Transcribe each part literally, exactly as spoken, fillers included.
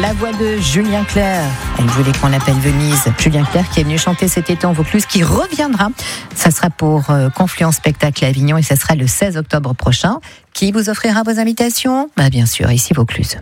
la voix de Julien Clerc. Elle voulait qu'on l'appelle Venise. Julien Clerc qui est venu chanter cet été en Vaucluse, qui reviendra. Ça sera pour euh, Confluence Spectacle à Avignon et ça sera le seize octobre prochain. Qui vous offrira vos invitations ? Bah, bien sûr, ici Vaucluse.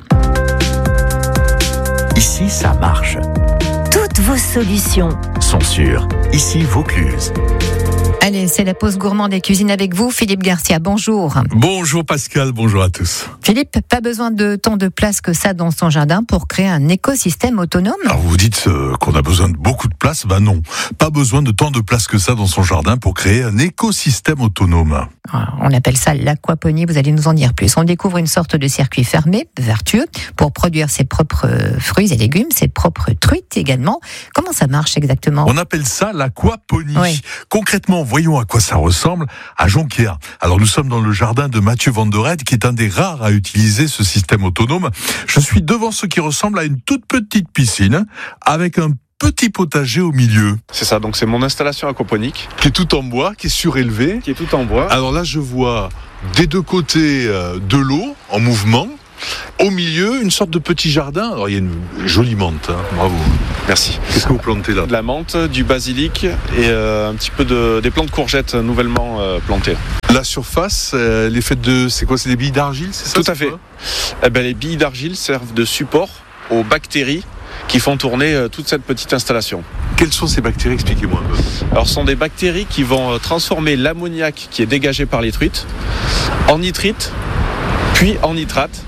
Ici, ça marche. Toutes vos solutions sont sûres. Ici, Vaucluse. Allez, c'est la pause gourmande et cuisine avec vous, Philippe Garcia. Bonjour. Bonjour Pascal, bonjour à tous. Philippe, pas besoin de tant de place que ça dans son jardin pour créer un écosystème autonome ? Alors vous dites euh, qu'on a besoin de beaucoup de place, ben non. Pas besoin de tant de place que ça dans son jardin pour créer un écosystème autonome. On appelle ça l'aquaponie, vous allez nous en dire plus. On découvre une sorte de circuit fermé, vertueux, pour produire ses propres fruits et légumes, ses propres truites également. Comment ça marche exactement ? On appelle ça l'aquaponie. Oui. Concrètement, voyons à quoi ça ressemble à Jonquière. Alors nous sommes dans le jardin de Mathieu Van Der Heide, qui est un des rares à utiliser ce système autonome. Je suis devant ce qui ressemble à une toute petite piscine, avec un petit potager au milieu. C'est ça, donc c'est mon installation aquaponique. Qui est tout en bois, qui est surélevé. Qui est tout en bois. Alors là, je vois des deux côtés euh, de l'eau en mouvement. Au milieu, une sorte de petit jardin. Alors il y a une jolie menthe, hein. Bravo. Merci. Qu'est-ce que vous plantez là ? De la menthe, du basilic et euh, un petit peu de, des plantes courgettes nouvellement euh, plantées. La surface, euh, elle est faite de, c'est quoi ? C'est des billes d'argile, c'est ça ? Tout à fait. Eh ben, les billes d'argile servent de support aux bactéries qui font tourner euh, toute cette petite installation. Quelles sont ces bactéries ? Expliquez-moi un peu. Alors ce sont des bactéries qui vont euh, transformer l'ammoniac qui est dégagé par les truites en nitrite, puis en nitrate.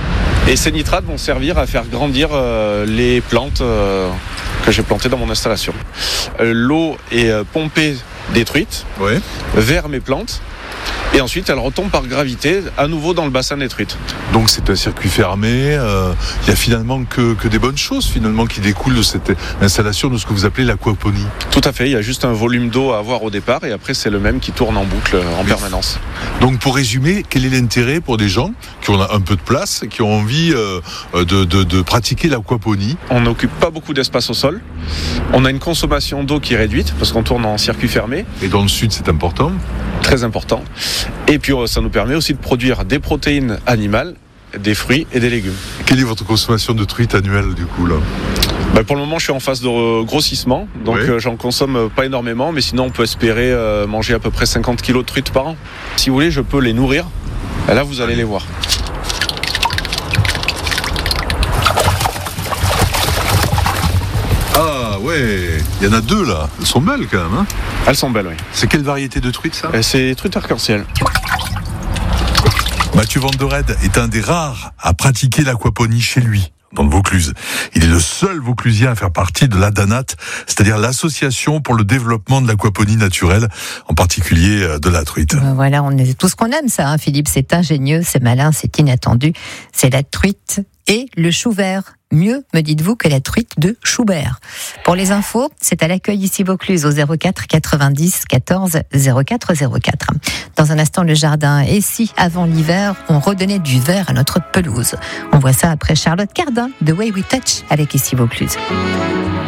Et ces nitrates vont servir à faire grandir euh, les plantes euh, que j'ai plantées dans mon installation. Euh, l'eau est euh, pompée des truites ouais. vers mes plantes. Et ensuite, elle retombe par gravité à nouveau dans le bassin des truites. Donc c'est un circuit fermé. Il euh, y a finalement que, que des bonnes choses finalement qui découlent de cette installation de ce que vous appelez l'aquaponie. Tout à fait. Il y a juste un volume d'eau à avoir au départ et après c'est le même qui tourne en boucle en oui. permanence. Donc pour résumer, quel est l'intérêt pour des gens qui ont un peu de place, qui ont envie euh, de, de, de pratiquer l'aquaponie ? On n'occupe pas beaucoup d'espace au sol. On a une consommation d'eau qui est réduite parce qu'on tourne en circuit fermé. Et dans le sud, c'est important ? Très important. Et puis ça nous permet aussi de produire des protéines animales, des fruits et des légumes. Quelle est votre consommation de truite annuelle du coup là ? Ben, pour le moment je suis en phase de grossissement, donc oui. euh, j'en consomme pas énormément, mais sinon on peut espérer euh, manger à peu près cinquante kilos de truites par an. Si vous voulez, je peux les nourrir, et là vous allez les voir. Ah ouais, il y en a deux là, elles sont belles quand même hein ? Elles sont belles, oui. C'est quelle variété de truite ça ? C'est des truites arc-en-ciel. Mathieu Van Der Heide est un des rares à pratiquer l'aquaponie chez lui, dans le Vaucluse. Il est le seul Vauclusien à faire partie de l'A D A N A T, c'est-à-dire l'association pour le développement de l'aquaponie naturelle, en particulier de la truite. Voilà, on est tout ce qu'on aime ça, hein, Philippe. C'est ingénieux, c'est malin, c'est inattendu. C'est la truite et le chou vert. Mieux, me dites-vous, que la truite de Schubert. Pour les infos, c'est à l'accueil ici Vaucluse au zéro quatre quatre-vingt-dix quatorze zéro quatre zéro quatre. Dans un instant, le jardin. Et si, avant l'hiver, on redonnait du vert à notre pelouse ? On voit ça après Charlotte Cardin de Way We Touch avec ici Vaucluse.